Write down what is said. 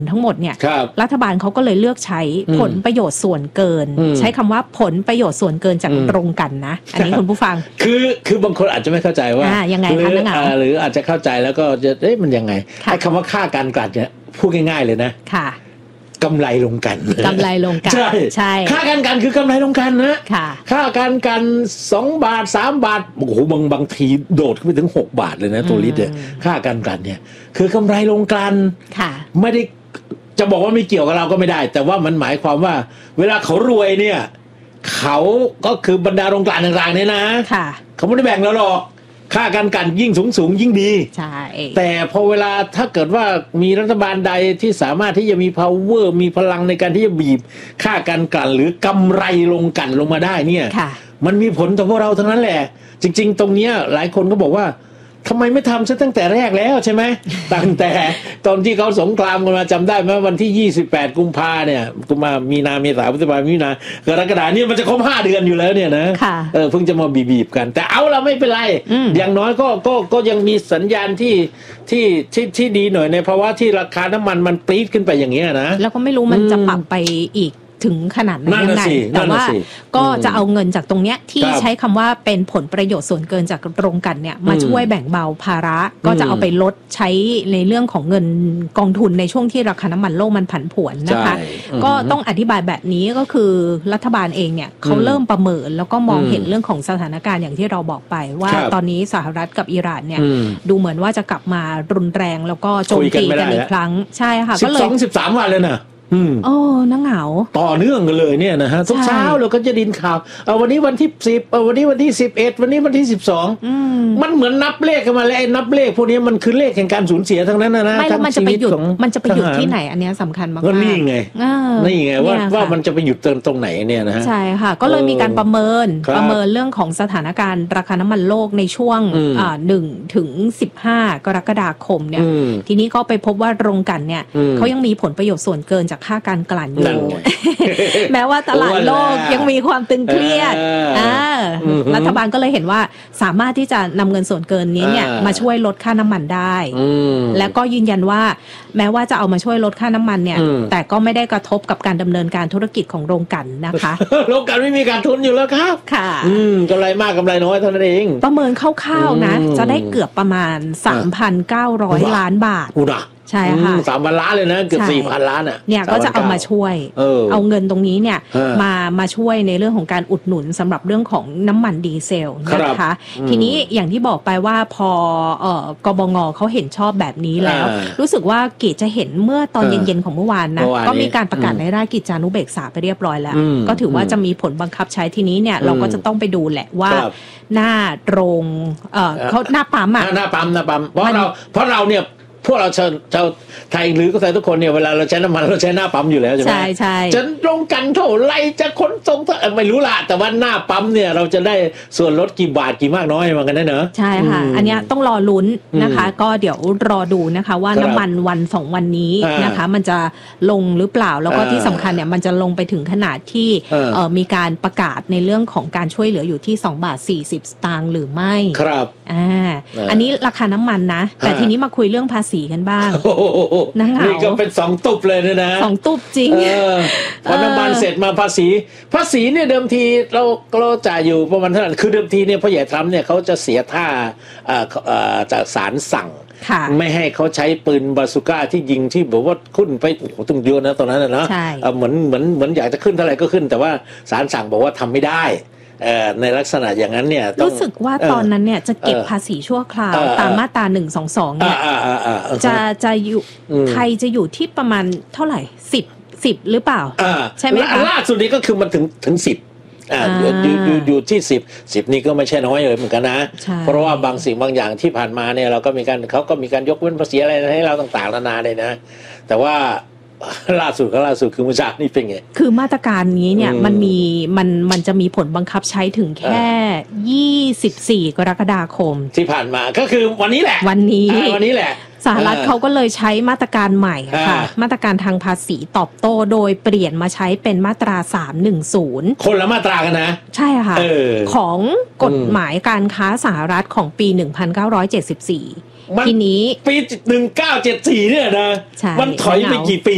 ทั้งหมดเนี่ยรัฐบาลเขาก็เลยเลือกใช้ผลประโยชน์ส่วนเกินใช้คำว่าผลประโยชน์ส่วนเกินจากโรงกลั่นนะอันนี้คุณผู้ฟังคือบางคนอาจจะไม่เข้าใจว่ายังไงคะนักข่าวหรืออาจจะเข้าใจแล้วก็จะมันยังไงไอ้คำว่าค่าการกลั่นเนี่ยพูดง่ายๆเลยนะค่ะกำไรลงกันกำไรลงกันใช่ค่าการกันคือกำไรลงกันนะค่าการกัน2 บาท3 บาทโอ้โหบางทีโดดขึ้นไปถึง6 บาทเลยนะตัวลิตรเนี่ยค่าการกันเนี่ยคือกำไรลงกันไม่ได้จะบอกว่าไม่เกี่ยวกับเราก็ไม่ได้แต่ว่ามันหมายความว่าเวลาเขารวยเนี่ยเขาก็คือบรรดาโรงกลั่นต่างๆเนี่ยนะเขาไม่ได้แบ่งเราหรอกค่าการกันยิ่งสูงยิ่งดีใช่แต่พอเวลาถ้าเกิดว่ามีรัฐบาลใดที่สามารถที่จะมี power มีพลังในการที่จะบีบค่าการกันหรือกำไรลงกันลงมาได้เนี่ยมันมีผลต่อพวกเราทั้งนั้นแหละจริงๆตรงเนี้ยหลายคนก็บอกว่าทำไมไม่ทำซะตั้งแต่แรกแล้วใช่ไหม ตั้งแต่ตอนที่เขาสงครามกันมาจำได้ไหมวันที่28 กุมภาเนี่ยกุมภามีนาเมษาพฤษภามิถุนากรกฎาเนี่ยมันจะครบ5 เดือนอยู่แล้วเนี่ยนะเพิ่งจะมาบีบกันแต่เอาละไม่เป็นไรอย่างน้อยก็ยังมีสัญญาณที่ดีหน่อยในภาวะที่ราคาน้ำมันปรี๊ดขึ้นไปอย่างเงี้ยนะแล้วก็ไม่รู้มันจะปรับไปอีกถึงขนาดไหนยังไงแต่ว่าก็จะเอาเงินจากตรงเนี้ยที่ใช้คำว่าเป็นผลประโยชน์ส่วนเกินจากโรงกลั่นเนี่ยมาช่วยแบ่งเบาภาระก็จะเอาไปลดใช้ในเรื่องของเงินกองทุนในช่วงที่ราคาน้ำมันโลกมันผันผวนนะคะก็ต้องอธิบายแบบนี้ก็คือรัฐบาลเองเนี่ยเขาเริ่มประเมินแล้วก็มองเห็นเรื่องของสถานการณ์อย่างที่เราบอกไปว่าตอนนี้สหรัฐกับอิหร่านเนี่ยดูเหมือนว่าจะกลับมารุนแรงแล้วก็โจมตีกันอีกครั้งใช่ค่ะก็เลย 12-13 วันเลยนะน่าเหงาต่อเนื่องกันเลยเนี่ยนะฮะทุกเช้าเราก็จะดินข่าววันนี้วันที่10วันนี้วันที่11วันนี้วันที่12มันเหมือนนับเลขกันมาแล้วไอ้นับเลขพวกนี้มันคือเลขแห่งการสูญเสียทั้งนั้นนะไม่แล้วมันจะไปหยุดที่ไหนอันนี้สำคัญมากก็นี่ไงว่ามันจะไปหยุดตรงไหนเนี่ยนะฮะใช่ค่ะก็เลยมีการประเมินเรื่องของสถานการณ์ราคาน้ำมันโลกในช่วง1 ถึง 15 กรกฎาคมเนี่ยทีนี้ก็ไปพบว่าโรงกลั่นเนี่ยเขายังมีผลประโยชน์ส่วนเกินจากค่าการกลั่นอยู่แม้ว่าตลาดโลกยังมีความตึงเครียดรัฐบาลก็เลยเห็นว่าสามารถที่จะนำเงินส่วนเกินนี้เนี่ยมาช่วยลดค่าน้ำมันได้แล้วก็ยืนยันว่าแม้ว่าจะเอามาช่วยลดค่าน้ำมันเนี่ยแต่ก็ไม่ได้กระทบกับการดำเนินการธุรกิจของโรงกลั่นนะคะโรงกลั่นไม่มีการทุนอยู่แล้วครับค่ะกำไรมากกำไรน้อยเท่านั้นเองประเมินคร่าวๆนะจะได้เกือบประมาณ 3,900 ล้านบาทใช่ค่ะ 3,000 ล้านเลยนะเกือบ 4,000 ล้านอ่ะเนี่ยก็จะเอามาช่วยเอาเงินตรงนี้เนี่ยมาช่วยในเรื่องของการอุดหนุนสำหรับเรื่องของน้ำมันดีเซลนะคะทีนี้อย่างที่บอกไปว่าพอกบง.เขาเห็นชอบแบบนี้แล้วรู้สึกว่ากิจจะเห็นเมื่อตอนเย็นๆของเมื่อวานนะก็มีการประกาศในราชกิจจานุเบกษาไปเรียบร้อยแล้วก็ถือว่าจะมีผลบังคับใช้ทีนี้เนี่ยเราก็จะต้องไปดูแหละว่าหน้าโรงเขาหน้าปั๊มอ่ะหน้าปั๊มเพราะเราเนี่ยพวกเราชาวไทยหรือก็ไทยทุกคนเนี่ยเวลาเราใช้น้ำมันเราใช้หน้าปั๊มอยู่แล้วใช่ไหมใช่จะลงกันเท่าไรจะขนส่งไม่รู้ละแต่ว่าหน้าปั๊มเนี่ยเราจะได้ส่วนลดกี่บาทกี่มากน้อยมากันได้เนอะใช่ค่ะอันนี้ต้องรอลุ้นนะคะก็เดี๋ยวรอดูนะคะว่าน้ำมันวัน2 วันนี้นะคะมันจะลงหรือเปล่าแล้วก็ที่สำคัญเนี่ยมันจะลงไปถึงขนาดที่มีการประกาศในเรื่องของการช่วยเหลืออยู่ที่2.40 สตางค์หรือไม่ครับอันนี้ราคาน้ำมันนะแต่ทีนี้มาคุยเรื่องภาษีกันบ้างนี่ก็เป็น2 ตุบเลยนะ 2 ตุบจริงพอน้ำมันเสร็จมาภาษีเนี่ยเดิมทีเราจ่ายอยู่ประมาณเท่าไหร่คือเดิมทีเนี่ยพ่อใหญ่ทรัมป์เนี่ยเขาจะเสียท่าจากศาลสั่งไม่ให้เขาใช้ปืนบาซูก้าที่ยิงที่บอกว่าขึ้นไปโอ้โหต้องเยอะนะตอนนั้นนะเหมือนอยากจะขึ้นเท่าไหร่ก็ขึ้นแต่ว่าศาลสั่งบอกว่าทำไม่ได้ในลักษณะอย่างนั้นเนี่ยรู้สึกว่าตอนนั้นเนี่ยจะเก็บภาษีชั่วคราวตามมาตรา122เนี่ยจะอยู่ไทยจะอยู่ที่ประมาณเท่าไหร่10หรือเปล่าใช่ไหมคะล่าสุดนี้ก็คือมันถึง10อยู่ที่10นี่ก็ไม่ใช่น้อยเลยเหมือนกันนะเพราะว่าบางสิ่งบางอย่างที่ผ่านมาเนี่ยเขาก็มีการยกเว้นภาษีอะไรให้เราต่างๆนานาเลยนะแต่ว่าล่าสุดคือเมื่อเช้านี่เป็นไงคือมาตรการนี้เนี่ยมันจะมีผลบังคับใช้ถึงแค่24 กรกฎาคมที่ผ่านมาก็คือวันนี้แหละวันนี้แหละสหรัฐเขาก็เลยใช้มาตรการใหม่ค่ะมาตรการทางภาษีตอบโต้โดยเปลี่ยนมาใช้เป็นมาตรา310 คนละมาตรากันนะใช่ค่ะของกฎหมายการค้าสหรัฐของปี1974ทีนี้ปี1974เนี่ยนะมันถอยไปกี่ปี